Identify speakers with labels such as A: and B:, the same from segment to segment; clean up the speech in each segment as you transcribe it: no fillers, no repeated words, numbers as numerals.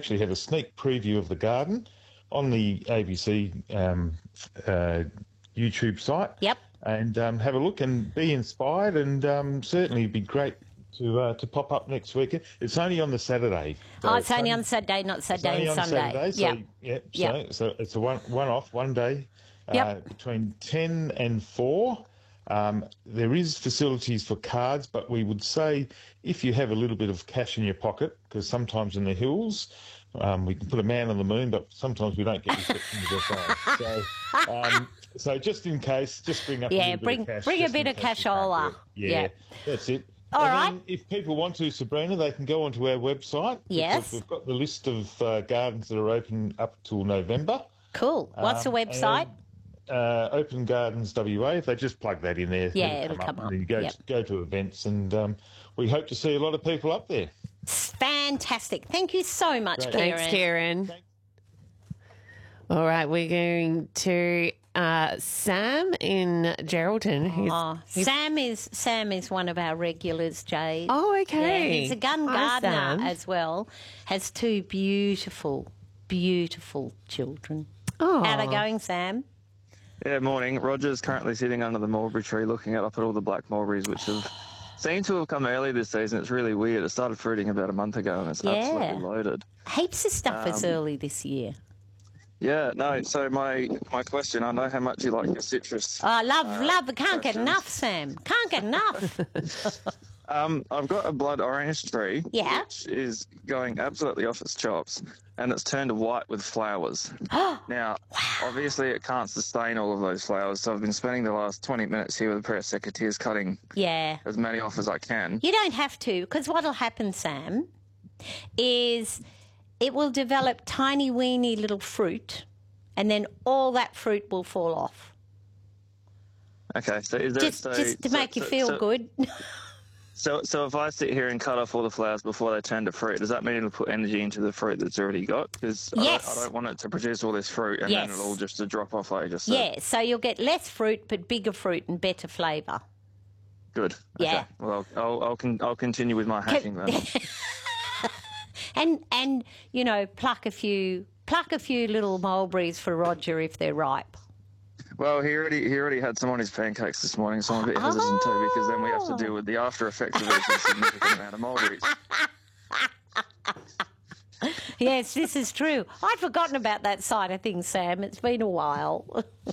A: actually have a sneak preview of the garden on the ABC YouTube site.
B: Yep.
A: And have a look and be inspired, and certainly it'd be great to pop up next week. It's only on the Saturday.
B: Oh, it's only on Saturday, not Saturday and Sunday.
A: So it's a one-off, one day between 10 and 4. There is facilities for cards, but we would say if you have a little bit of cash in your pocket, because sometimes in the hills we can put a man on the moon, but sometimes we don't get reception to their phone. So just in case, just bring up a little bit of cash.
B: Bring a bit of cashola.
A: Yeah, that's it.
B: All right.
A: Then if people want to, Sabrina, they can go onto our website.
B: Yes.
A: We've got the list of gardens that are open up till November.
B: Cool. What's the website?
A: Open Gardens WA. If they just plug that in there,
B: it'll come up.
A: And you go to events, and we hope to see a lot of people up there.
B: Fantastic. Thank you so much,
A: Great.
B: Kieran.
C: Thanks, Kieran. All right, we're going to Sam in Geraldton.
B: Sam is one of our regulars, Jade.
C: Oh, okay.
B: Yeah, he's a gun
C: Hi,
B: gardener
C: Sam.
B: as well. Has 2 beautiful, beautiful children.
C: Oh.
B: How are they going, Sam?
D: Yeah, morning. Roger's currently sitting under the mulberry tree looking up at all the black mulberries, which have seemed to have come early this season. It's really weird. It started fruiting about a month ago and it's absolutely loaded.
B: Heaps of stuff is early this year.
D: Yeah, no, so my question, I know how much you like your citrus.
B: Oh, love. Can't get enough, Sam. Can't get enough.
D: I've got a blood orange tree,
B: which
D: is going absolutely off its chops, and it's turned white with flowers. Now, obviously it can't sustain all of those flowers, so I've been spending the last 20 minutes here with a pair of secateurs cutting as many off as I can.
B: You don't have to, because what'll happen, Sam, is it will develop tiny, weeny little fruit, and then all that fruit will fall off.
D: Okay, so is there
B: just to make you feel good.
D: So if I sit here and cut off all the flowers before they turn to fruit, does that mean it'll put energy into the fruit that's already got? Because I don't want it to produce all this fruit and then it'll all just to drop off like you just said.
B: Yeah, so you'll get less fruit but bigger fruit and better flavour.
D: Good.
B: Yeah.
D: Okay. Well, I'll continue with my hacking then.
B: and you know, pluck a few little mulberries for Roger if they're ripe.
D: Well, he already had some on his pancakes this morning, so I'm a bit hesitant too, because then we have to deal with the after effects of eating a significant amount of mulberries.
B: Yes, this is true. I'd forgotten about that side of things, Sam. It's been a while.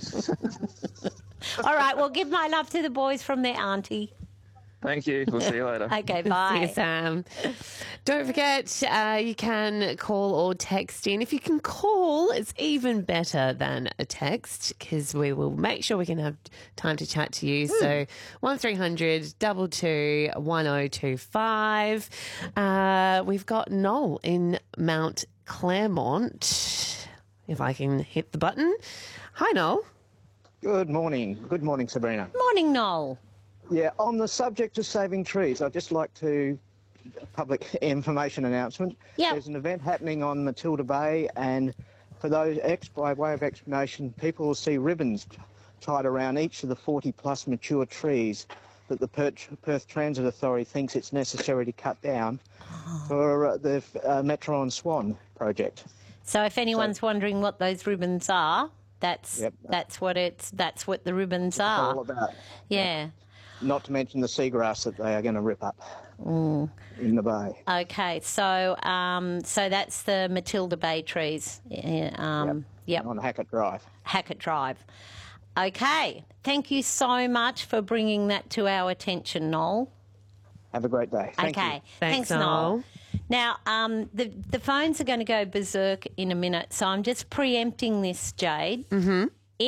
B: All right, well, give my love to the boys from their auntie.
D: Thank you. We'll see you later.
B: Okay, bye.
C: See you, Sam. Don't forget, you can call or text in. If you can call, it's even better than a text, because we will make sure we can have time to chat to you. So 1300 22 1025. We've got Noel in Mount Claremont. If I can hit the button. Hi, Noel.
E: Good morning. Good morning, Sabrina.
B: Morning, Noel.
E: Yeah, on the subject of saving trees, I'd just like to public information announcement.
B: Yeah.
E: There's an event happening on Matilda Bay, and for those by way of explanation, people will see ribbons tied around each of the 40-plus mature trees that the Perth Transit Authority thinks it's necessary to cut down for the Metro and Swan project.
B: So if anyone's wondering what those ribbons are, that's what the ribbons are.
E: All about.
B: Yeah.
E: Not to mention the seagrass that they are going to rip up in the bay.
B: Okay, so so that's the Matilda Bay trees. Yep.
E: On Hackett Drive.
B: Hackett Drive. Okay, thank you so much for bringing that to our attention, Noel.
E: Have a great day. Thank you.
B: Thanks, Noel. Now, the phones are going to go berserk in a minute, so I'm just preempting this, Jade.
C: Mm-hmm.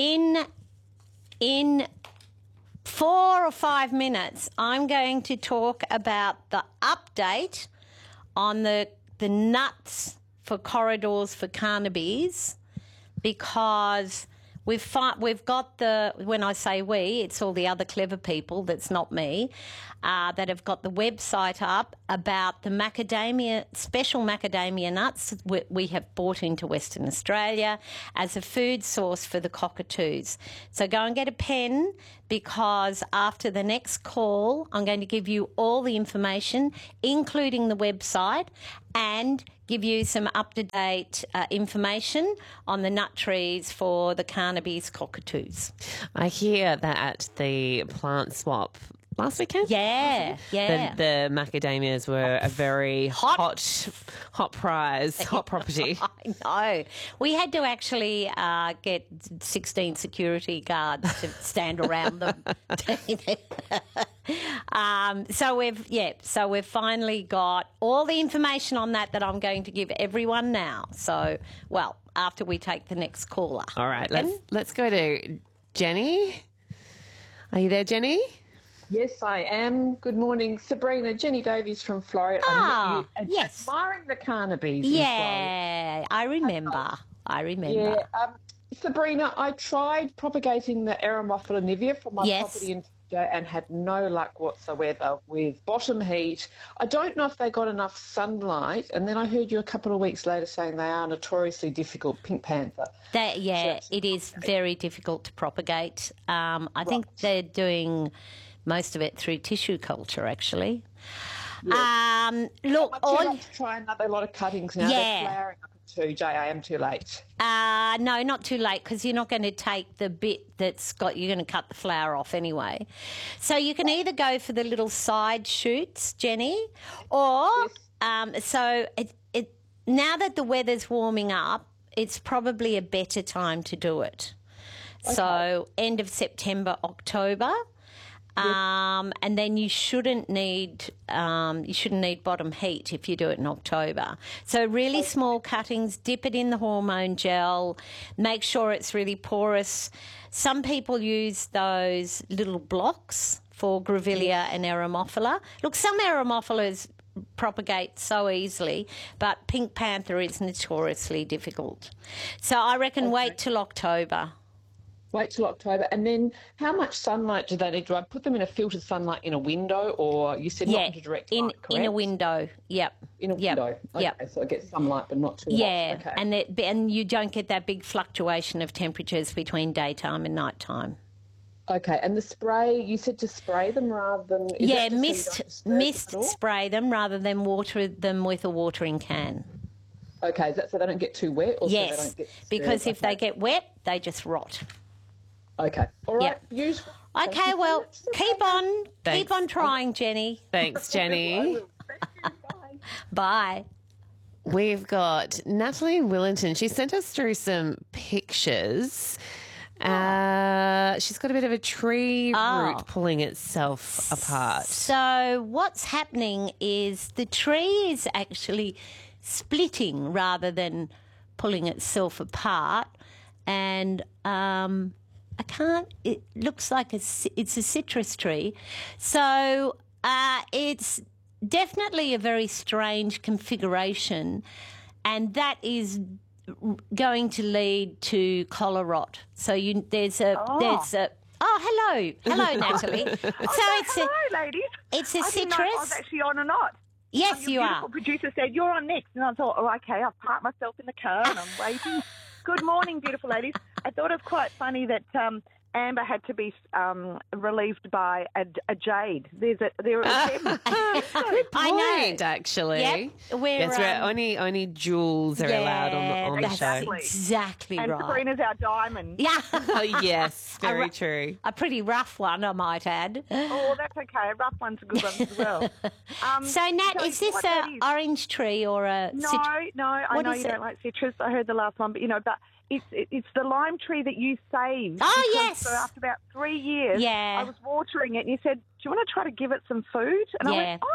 B: In 4 or 5 minutes, I'm going to talk about the update on the nuts for corridors for Carnaby's, because we've got when I say we, it's all the other clever people, that's not me, that have got the website up, about the special macadamia nuts we have brought into Western Australia as a food source for the cockatoos. So go and get a pen, because after the next call, I'm going to give you all the information, including the website, and give you some up-to-date information on the nut trees for the Carnaby's cockatoos.
C: I hear that the plant swap last weekend?
B: Yeah.
C: The macadamias were a very hot prize, hot property.
B: I know. We had to actually get 16 security guards to stand around them. So we've finally got all the information on that I'm going to give everyone now. So, well, after we take the next caller.
C: All right, let's go to Jenny. Are you there, Jenny?
F: Yes, I am. Good morning, Sabrina. Jenny Davies from Florida.
B: Yes.
F: Admiring the Carnaby's.
B: Yeah, I remember.
F: Yeah, Sabrina, I tried propagating the Eremophila nivea for my property in Florida and had no luck whatsoever with bottom heat. I don't know if they got enough sunlight, and then I heard you a couple of weeks later saying they are notoriously difficult, pink panther.
B: It is very difficult to propagate. I think they're doing most of it through tissue culture, actually.
F: Yes.
B: Look,
F: to try another lot of cuttings now. They're flowering up to JAM too late.
B: No, not too late, because you're not going to take the bit you're going to cut the flower off anyway. So you can either go for the little side shoots, Jenny, or now that the weather's warming up, it's probably a better time to do it. Okay. So end of September, October. And then you shouldn't need bottom heat if you do it in October. So really small cuttings, dip it in the hormone gel, make sure it's really porous. Some people use those little blocks for Grevillea and Eremophila. Look, some Eremophilas propagate so easily, but pink panther is notoriously difficult. So I reckon wait till October.
F: Wait till October. And then how much sunlight do they need? Do I put them in a filtered sunlight in a window, or you said not into direct light, correct?
B: In a window, yep.
F: In a window. Okay, so I get some light but not too hot. Okay.
B: And you don't get that big fluctuation of temperatures between daytime and nighttime.
F: Okay, and the spray, you said to spray them rather than...
B: mist spray them rather than water them with a watering can.
F: Okay, is that so they don't get too wet? Or
B: yes,
F: so they don't get
B: because if they get wet, they just rot.
F: Okay. All right. Useful.
B: Okay, well, keep on trying, Jenny.
C: Thanks, Jenny.
B: Bye.
C: We've got Natalie Willington. She sent us through some pictures. She's got a bit of a tree root pulling itself apart.
B: So what's happening is the tree is actually splitting rather than pulling itself apart, and it looks like it's a citrus tree. So it's definitely a very strange configuration, and that is going to lead to collar rot. So there's a hello Natalie.
G: Hello, ladies.
B: It's a citrus.
G: I didn't know if I was actually on or not.
B: Yes, you are.
G: The producer said you're on next, and I thought, okay, I've parked myself in the car and I'm waiting. Good morning, beautiful ladies. I thought it was quite funny that Amber had to be relieved by a jade. There are
C: Good point, actually.
B: Yep.
C: Where only jewels are allowed on the show.
B: Exactly
G: and
B: right.
G: And Sabrina's our diamond.
B: Yeah.
C: Oh, yes, very true.
B: A pretty rough one, I might add.
G: Oh, that's okay. A rough one's a good one as well.
B: So, Nat, is this an orange tree or a citrus?
G: No, I know you don't like citrus. I heard the last one, but it's the lime tree that you saved.
B: Oh, yes.
G: So after about 3 years, I was watering it, and you said, do you want to try to give it some food? And I went,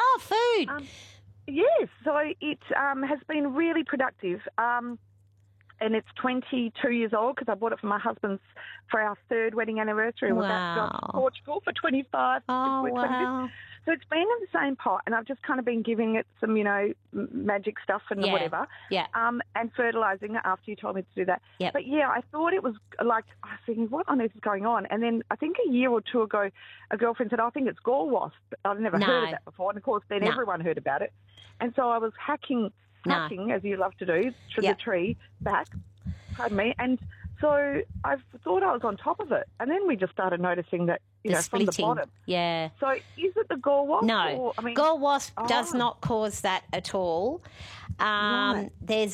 B: food.
G: Yes. So it has been really productive. and it's 22 years old because I bought it for my husband's for our 3rd wedding anniversary. We're about to go to Portugal for 25.
B: Oh, wow.
G: So it's been in the same pot, and I've just kind of been giving it some, magic stuff and whatever.
B: Yeah.
G: And fertilising it after you told me to do that.
B: Yep.
G: But, yeah, I thought it was like, I was thinking, what on earth is going on? And then I think a year or two ago, a girlfriend said, I think it's gall wasp. I've never heard of that before. And, of course, then everyone heard about it. And so I was hacking, as you love to do, to the tree back, pardon me, and so I thought I was on top of it. And then we just started noticing that, from the bottom.
B: Yeah.
G: So is it the gall wasp?
B: No. Gall wasp does not cause that at all.
G: Right.
B: There's